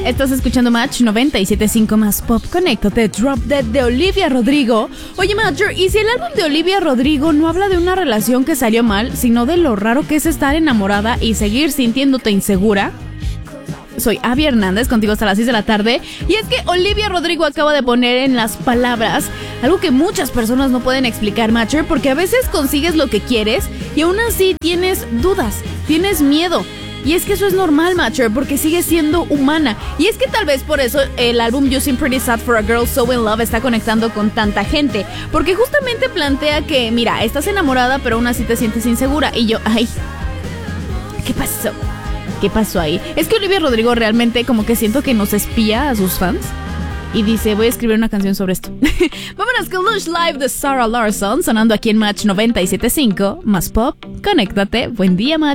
Estás escuchando Match 97.5 más Pop. Conéctate, Drop Dead de Olivia Rodrigo. Oye, Matcher, ¿y si el álbum de Olivia Rodrigo no habla de una relación que salió mal, sino de lo raro que es estar enamorada y seguir sintiéndote insegura? Soy Abby Hernández, contigo hasta las 6 de la tarde. Y es que Olivia Rodrigo acaba de poner en las palabras algo que muchas personas no pueden explicar, Matcher, porque a veces consigues lo que quieres y aún así tienes dudas, tienes miedo. Y es que eso es normal, Matcher, porque sigues siendo humana. Y es que tal vez por eso el álbum You Seem Pretty Sad for a Girl So In Love está conectando con tanta gente. Porque justamente plantea que, mira, estás enamorada pero aún así te sientes insegura. Y yo, ay, ¿qué pasó? ¿Qué pasó ahí? Es que Olivia Rodrigo realmente como que siento que nos espía a sus fans. Y dice, voy a escribir una canción sobre esto. Vámonos con Lush Live de Sarah Larsson, sonando aquí en Match 97.5. Más Pop, conéctate. Buen día, Match.